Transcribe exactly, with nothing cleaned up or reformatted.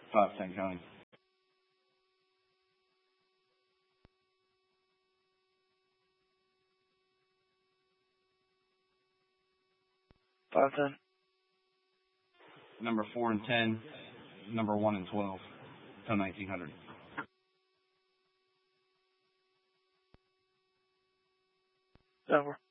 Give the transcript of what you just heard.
Five, ten counting. Five, ten. Number four and ten. Number one and twelve. Till nineteen hundred. Over.